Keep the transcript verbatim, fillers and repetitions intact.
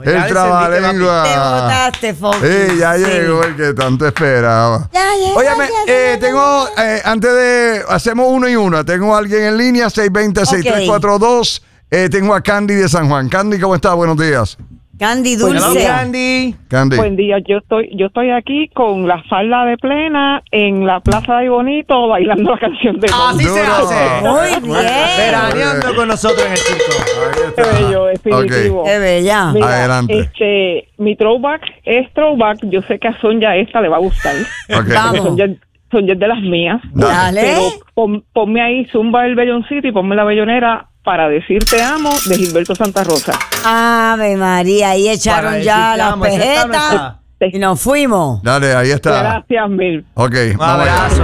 El trabalengua. Te botaste, Fonky. Sí, ya Sí. llegó el que tanto esperaba. Ya llegó, Óyeme, ya eh, llegó. tengo, eh, antes de, hacemos uno y uno. Tengo a alguien en línea, seis dos cero, seis tres cuatro dos. Eh, tengo a Candy de San Juan. Candy, ¿cómo estás? Buenos días. Candy Hello, Dulce. Candy. Candy. Buen día, yo estoy yo estoy aquí con la falda de plena en la Plaza de Bonito bailando la canción de Así se Duro. hace. Muy bien. Veraneando con nosotros en el circo. Ahí Qué está. bello, definitivo. Qué bella. Mira, Adelante. Este, mi throwback es throwback. Yo sé que a Sonia esta le va a gustar. Ok. Vamos. Sonia, Sonia es de las mías. Dale. Pero pon- ponme ahí Zumba el Belloncito y ponme la bellonera para decir te amo de Gilberto Santa Rosa. Ave María, ahí echaron Para ya decir, las vamos, esa está pejetas nuestra. y nos fuimos. Dale, ahí está. Gracias mil. Ok, Un vamos allá. abrazo.